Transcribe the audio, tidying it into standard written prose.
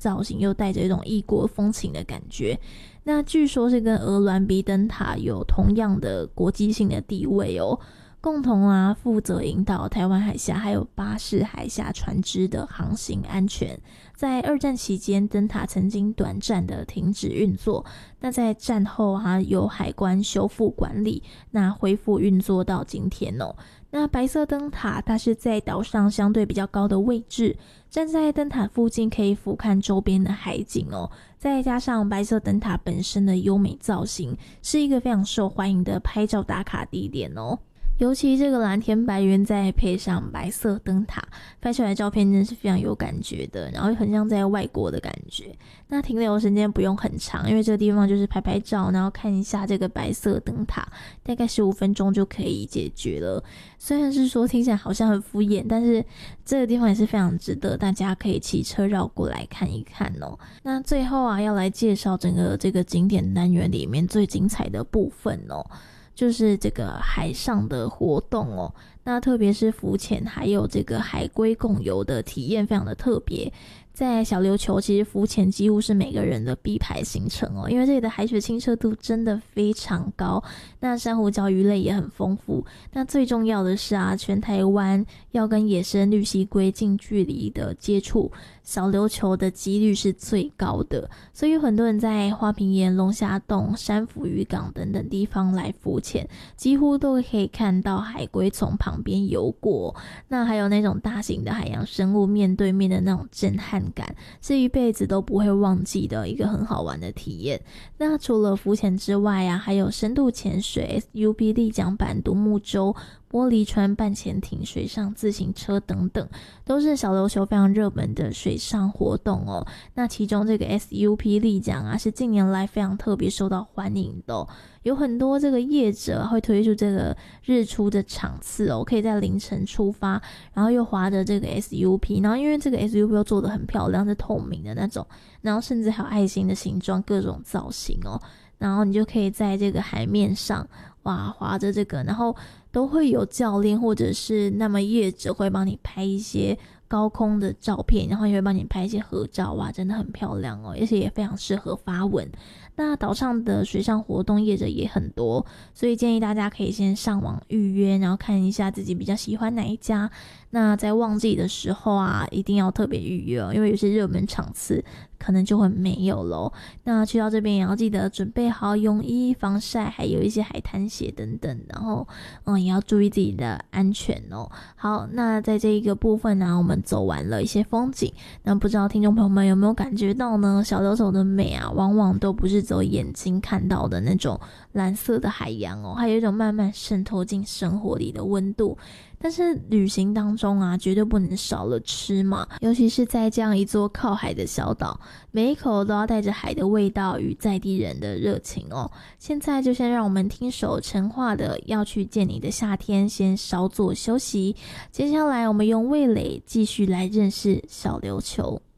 造型又带着一种异国风情的感觉。那据说是跟鹅銮鼻灯塔有同样的国际性的地位哦，共同负责引导台湾海峡还有巴士海峡船只的航行安全。在二战期间，灯塔曾经短暂的停止运作，那在战后由海关修复管理，那恢复运作到今天哦。那白色灯塔它是在岛上相对比较高的位置，站在灯塔附近可以俯瞰周边的海景哦，再加上白色灯塔本身的优美造型，是一个非常受欢迎的拍照打卡地点哦。尤其这个蓝天白云再配上白色灯塔，拍出来的照片真的是非常有感觉的，然后很像在外国的感觉。那停留时间不用很长，因为这个地方就是拍拍照，然后看一下这个白色灯塔，大概15分钟就可以解决了。虽然是说听起来好像很敷衍，但是这个地方也是非常值得大家可以骑车绕过来看一看哦。那最后要来介绍整个这个景点单元里面最精彩的部分哦，就是这个海上的活动哦。那特别是浮潜还有这个海龟共游的体验非常的特别。在小琉球其实浮潜几乎是每个人的必排行程哦，因为这里的海水清澈度真的非常高，那珊瑚礁鱼类也很丰富。那最重要的是全台湾要跟野生绿蜥龟近距离的接触，小琉球的几率是最高的，所以有很多人在花瓶岩、龙虾洞、山福渔港等等地方来浮潜，几乎都可以看到海龟从旁边游过。那还有那种大型的海洋生物面对面的那种震撼感，是一辈子都不会忘记的一个很好玩的体验。那除了浮潜之外还有深度潜水、SUP 立桨板、独木舟、玻璃船、半潜艇、水上自行车等等，都是小琉球非常热门的水上活动哦。那其中这个 SUP 立桨是近年来非常特别受到欢迎的哦，有很多这个业者会推出这个日出的场次哦，可以在凌晨出发，然后又划着这个 SUP， 然后因为这个 SUP 又做得很漂亮，是透明的那种，然后甚至还有爱心的形状，各种造型哦，然后你就可以在这个海面上划着这个，然后都会有教练或者是那么业者会帮你拍一些高空的照片，然后也会帮你拍一些合照真的很漂亮哦，而且也非常适合发文。那岛上的水上活动业者也很多，所以建议大家可以先上网预约，然后看一下自己比较喜欢哪一家。那在旺季的时候一定要特别预约哦，因为有些热门场次可能就会没有咯。那去到这边也要记得准备好泳衣、防晒，还有一些海滩鞋等等，然后也要注意自己的安全哦。好，那在这一个部分我们走完了一些风景，那不知道听众朋友们有没有感觉到呢？小琉球的美往往都不是只有眼睛看到的那种蓝色的海洋哦，还有一种慢慢渗透进生活里的温度。但是旅行当中绝对不能少了吃嘛，尤其是在这样一座靠海的小岛，每一口都要带着海的味道与在地人的热情哦。现在就先让我们听首陈化的《要去见你的夏天》，先稍作休息。接下来我们用味蕾继续来认识小琉球。